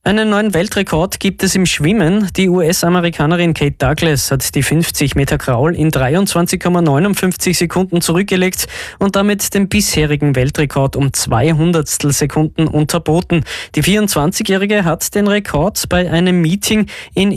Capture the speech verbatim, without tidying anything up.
Einen neuen Weltrekord gibt es im Schwimmen. Die U S-Amerikanerin Kate Douglas hat die fünfzig Meter Kraul in dreiundzwanzig Komma neunundfünfzig Sekunden zurückgelegt und damit den bisherigen Weltrekord um zwei Hundertstel Sekunden unterboten. Die vierundzwanzigjährige hat den Rekord bei einem Meeting in